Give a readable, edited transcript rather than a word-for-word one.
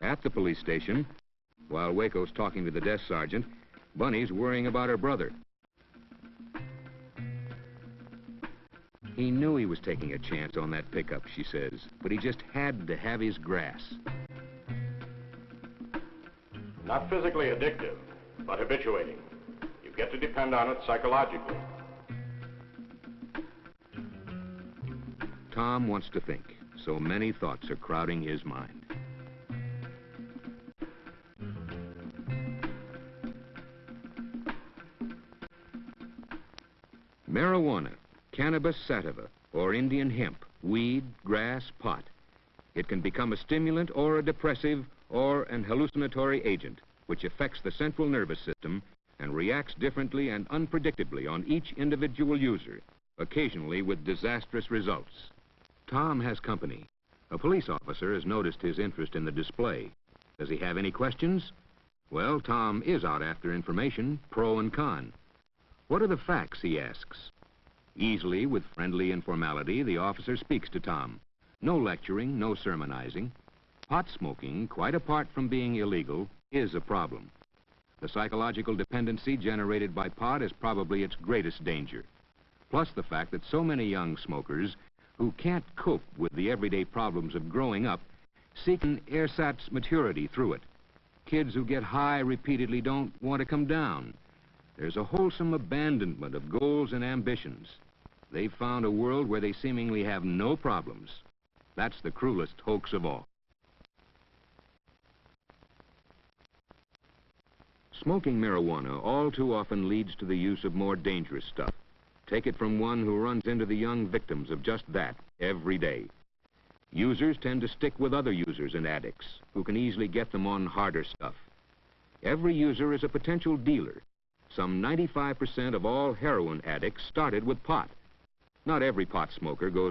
At the police station, while Waco's talking to the desk sergeant, Bunny's worrying about her brother. He knew he was taking a chance on that pickup, she says, but he just had to have his grass. Not physically addictive, but habituating. You get to depend on it psychologically. Tom wants to think, so many thoughts are crowding his mind. Marijuana, cannabis sativa, or Indian hemp, weed, grass, pot. It can become a stimulant or a depressive or an hallucinatory agent, which affects the central nervous system and reacts differently and unpredictably on each individual user, occasionally with disastrous results. Tom has company. A police officer has noticed his interest in the display. Does he have any questions? Well, Tom is out after information, pro and con. What are the facts, he asks. Easily, with friendly informality, the officer speaks to Tom. No lecturing, no sermonizing. Pot smoking, quite apart from being illegal, is a problem. The psychological dependency generated by pot is probably its greatest danger. Plus the fact that so many young smokers who can't cope with the everyday problems of growing up seek an ersatz maturity through it. Kids who get high repeatedly don't want to come down. There's a wholesome abandonment of goals and ambitions. They've found a world where they seemingly have no problems. That's the cruelest hoax of all. Smoking marijuana all too often leads to the use of more dangerous stuff. Take it from one who runs into the young victims of just that every day. Users tend to stick with other users and addicts who can easily get them on harder stuff. Every user is a potential dealer. Some 95% of all heroin addicts started with pot. Not every pot smoker goes